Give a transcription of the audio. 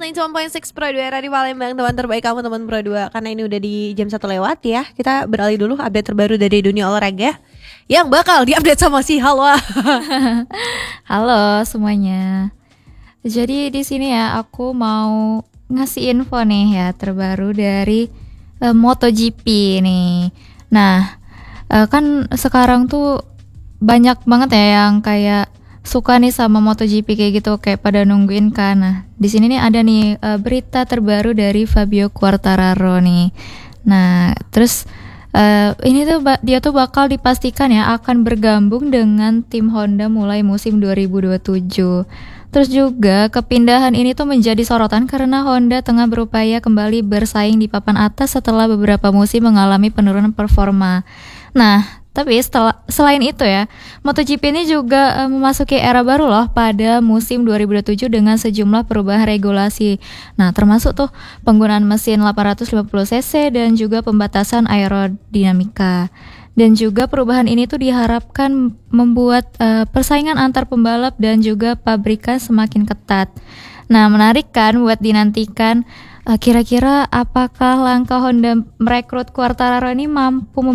91.6 Pro 2 Radio Palembang, teman terbaik kamu teman Pro 2. Karena ini udah di jam 1 lewat ya, kita beralih dulu update terbaru dari dunia olahraga yang bakal diupdate sama si Halwa. Halo semuanya. Jadi di sini ya aku mau ngasih info nih ya terbaru dari MotoGP nih. Nah, kan sekarang tuh banyak banget ya yang kayak suka nih sama MotoGP kayak gitu, kayak pada nungguin kan. Nah, di sini nih ada nih berita terbaru dari Fabio Quartararo nih. Nah, terus ini tuh dia tuh bakal dipastikan ya akan bergabung dengan tim Honda mulai musim 2027. Terus juga kepindahan ini tuh menjadi sorotan karena Honda tengah berupaya kembali bersaing di papan atas setelah beberapa musim mengalami penurunan performa. Nah, tapi selain itu ya, MotoGP ini juga memasuki era baru loh pada musim 2027 dengan sejumlah perubahan regulasi. Nah, termasuk tuh penggunaan mesin 850 cc dan juga pembatasan aerodinamika. Dan juga perubahan ini tuh diharapkan membuat persaingan antar pembalap dan juga pabrikan semakin ketat. Nah, menarik kan buat dinantikan. Kira-kira apakah langkah Honda merekrut Quartararo ini mampu